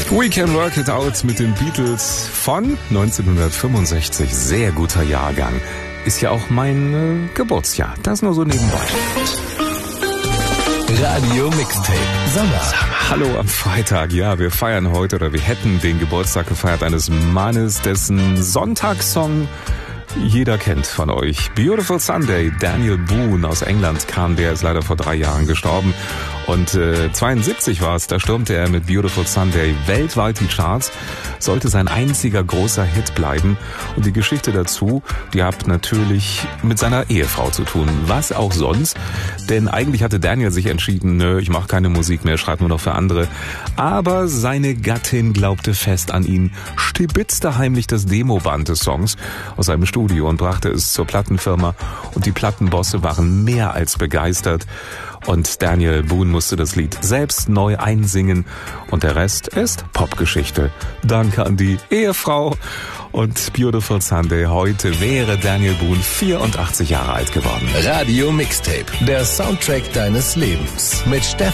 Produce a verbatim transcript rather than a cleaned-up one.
We Can Work It Out mit den Beatles von neunzehnhundertfünfundsechzig. Sehr guter Jahrgang. Ist ja auch mein äh, Geburtsjahr. Das nur so nebenbei. Radio Mixtape Sommer. Hallo am Freitag. Ja, wir feiern heute oder wir hätten den Geburtstag gefeiert eines Mannes, dessen Sonntagssong jeder kennt von euch. Beautiful Sunday. Daniel Boone aus England kam, der ist leider vor drei Jahren gestorben. Und äh, zweiundsiebzig war es, da stürmte er mit Beautiful Sunday weltweit die Charts. Sollte sein einziger großer Hit bleiben. Und die Geschichte dazu, die hat natürlich mit seiner Ehefrau zu tun. Was auch sonst. Denn eigentlich hatte Daniel sich entschieden, nö, ich mache keine Musik mehr, schreibe nur noch für andere. Aber seine Gattin glaubte fest an ihn, stibitzte heimlich das Demoband des Songs aus seinem Studio und brachte es zur Plattenfirma. Und die Plattenbosse waren mehr als begeistert. Und Daniel Boone musste das Lied selbst neu einsingen und der Rest ist Popgeschichte. Danke an die Ehefrau und Beautiful Sunday. Heute wäre Daniel Boone vierundachtzig Jahre alt geworden. Radio Mixtape, der Soundtrack deines Lebens mit Stefan